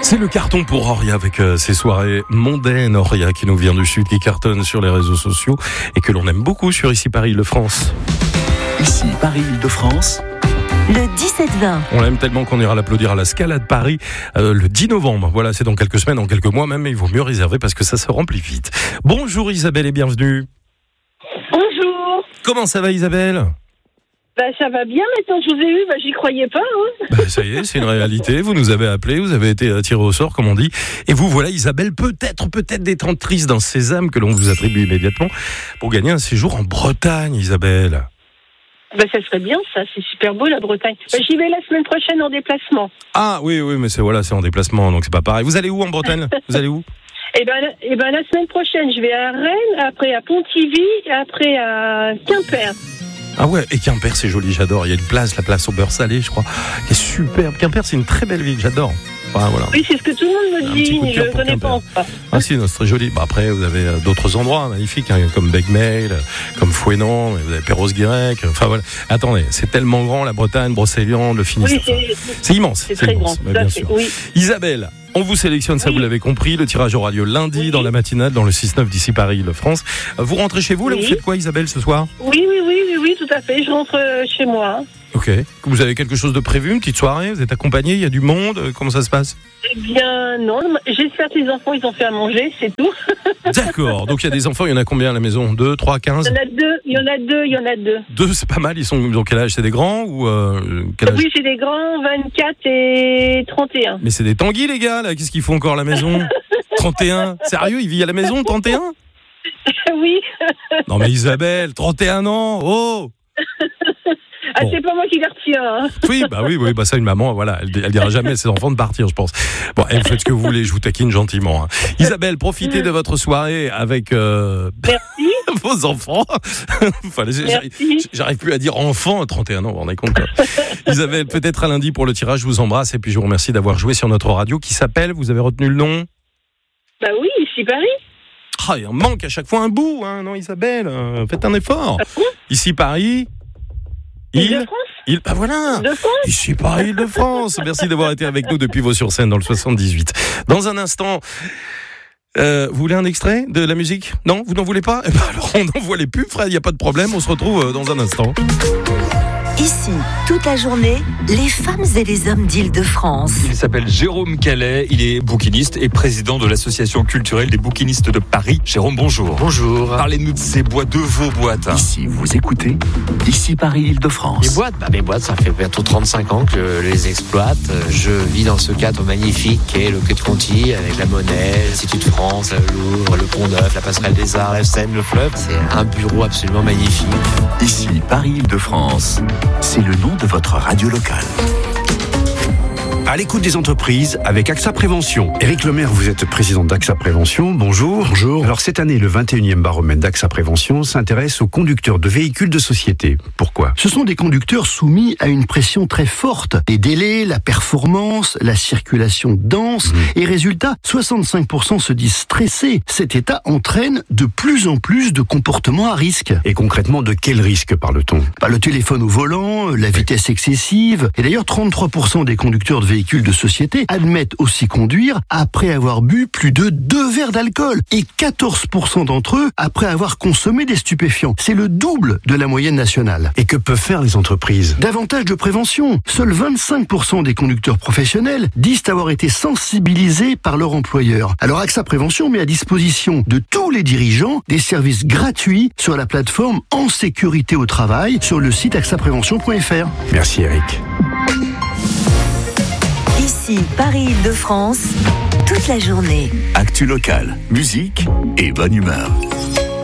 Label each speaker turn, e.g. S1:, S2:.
S1: C'est le carton pour Auria avec ces soirées mondaines. Auria qui nous vient du Sud, qui cartonne sur les réseaux sociaux et que l'on aime beaucoup sur Ici Paris Île-de-France.
S2: Ici Paris Île-de-France.
S3: Le 17-20.
S1: On l'aime tellement qu'on ira l'applaudir à la Scala de Paris le 10 novembre. Voilà, c'est dans quelques semaines, dans quelques mois même, mais il vaut mieux réserver parce que ça se remplit vite. Bonjour Isabelle et bienvenue.
S4: Bonjour.
S1: Comment ça va Isabelle ?
S4: Ça va bien, maintenant que je vous ai eu, j'y croyais pas.
S1: Ça y est, c'est une réalité. Vous nous avez appelé, vous avez été tiré au sort, comme on dit. Et vous voilà Isabelle, peut-être détentrice d'un sésame que l'on vous attribue immédiatement pour gagner un séjour en Bretagne, Isabelle.
S4: Ça serait bien, ça. C'est super beau, la Bretagne. J'y vais la semaine prochaine en déplacement.
S1: Ah oui, mais c'est en déplacement, donc c'est pas pareil. Vous allez où en Bretagne ? Vous allez où ?
S4: La semaine prochaine, je vais à Rennes, après à Pontivy, après à Quimper.
S1: Ah ouais, et Quimper, c'est joli, j'adore. Il y a la place au beurre salé, je crois, qui est superbe. Quimper, c'est une très belle ville, j'adore. Enfin, voilà.
S4: Oui, c'est ce que tout le monde me dit, mais je ne connais pas encore.
S1: Ah si, c'est très joli. Après, vous avez d'autres endroits magnifiques, comme Begmail, comme Fouesnant, vous avez Perros-Guirec. Enfin voilà. Attendez, c'est tellement grand, la Bretagne, Brocéliande, le Finistère. Oui, c'est immense.
S4: C'est très
S1: immense,
S4: grand,
S1: bien sûr.
S4: Oui.
S1: Isabelle, on vous sélectionne, ça vous l'avez compris. Le tirage aura lieu lundi dans la matinale, dans le 6-9 d'Ici Paris Île-de-France. Vous rentrez chez vous, là, vous faites quoi Isabelle ce soir ?
S4: Oui, tout à fait. Je rentre chez moi.
S1: Ok. Vous avez quelque chose de prévu, une petite soirée ? Vous êtes accompagné ? Il y a du monde ? Comment ça se passe ?
S4: Eh bien, non. J'espère que les enfants, ils ont fait à manger, c'est tout.
S1: D'accord. Donc, il y a des enfants, il y en a combien à la maison ? 2, 3, 15 ?
S4: Il y en a deux.
S1: Deux, c'est pas mal. Ils sont dans quel âge ? C'est des grands ou quel âge ?
S4: Oui, c'est des grands, 24 et 31.
S1: Mais c'est des tanguis, les gars, là. Qu'est-ce qu'ils font encore à la maison ? 31 ? Sérieux, ils vivent à la maison, 31 ?
S4: Oui.
S1: Non, mais Isabelle, 31 ans, oh !
S4: Bon. C'est pas moi qui les retiens.
S1: Oui, ça, une maman, voilà, elle dira jamais à ses enfants de partir, je pense. Bon, vous faites ce que vous voulez, je vous taquine gentiment. Isabelle, profitez de votre soirée avec
S4: Merci.
S1: vos enfants. J'arrive plus à dire enfants à 31 ans, vous vous rendez compte. Isabelle, peut-être à lundi pour le tirage, je vous embrasse et puis je vous remercie d'avoir joué sur notre radio qui s'appelle, vous avez retenu le nom ?
S4: Oui, Ici Paris.
S1: Il en manque à chaque fois un bout, hein, non Isabelle, faites un effort. Ici Paris.
S4: Île-de-France.
S1: Voilà.
S4: Île-de-France.
S1: Ici Paris Île-de-France. Merci d'avoir été avec nous depuis Vaux-sur-Seine dans le 78. Dans un instant, vous voulez un extrait de la musique ? Non, vous n'en voulez pas ? Alors on n'envoie les pubs, Fred, il n'y a pas de problème, on se retrouve dans un instant.
S3: Ici, toute la journée, les femmes et les hommes d'Île-de-France.
S5: Il s'appelle Jérôme Calais, il est bouquiniste et président de l'association culturelle des bouquinistes de Paris. Jérôme, bonjour.
S2: Bonjour.
S5: Parlez-nous de ces boîtes, de vos boîtes.
S2: Ici, vous écoutez Ici Paris Île-de-France.
S6: Mes boîtes, ça fait bientôt 35 ans que je les exploite. Je vis dans ce cadre magnifique qu'est le Quai de Conti, avec la Monnaie, l'Institut de France, le Louvre, le Pont-Neuf, la Passerelle des Arts, la Seine, le fleuve. C'est un bureau absolument magnifique.
S2: Ici Paris Île-de-France. C'est le nom de votre radio locale.
S7: À l'écoute des entreprises avec AXA Prévention. Éric Lemaire, vous êtes président d'AXA Prévention. Bonjour. Bonjour. Alors cette année, le 21e baromètre d'AXA Prévention s'intéresse aux conducteurs de véhicules de société. Pourquoi ?
S8: Ce sont des conducteurs soumis à une pression très forte. Les délais, la performance, la circulation dense. Et résultat, 65% se disent stressés. Cet état entraîne de plus en plus de comportements à risque.
S7: Et concrètement, de quel risque parle-t-on ?
S8: Le téléphone au volant, la vitesse excessive. Et d'ailleurs, 33% des conducteurs de véhicules de société admettent aussi conduire après avoir bu plus de 2 verres d'alcool et 14% d'entre eux après avoir consommé des stupéfiants. C'est le double de la moyenne nationale.
S7: Et que peuvent faire les entreprises ?
S8: Davantage de prévention. Seuls 25% des conducteurs professionnels disent avoir été sensibilisés par leur employeur. Alors AXA Prévention met à disposition de tous les dirigeants des services gratuits sur la plateforme En Sécurité au Travail sur le site axaprévention.fr.
S7: Merci Eric.
S3: Ici, Paris Île-de-France, toute la journée.
S2: Actu locale, musique et bonne humeur.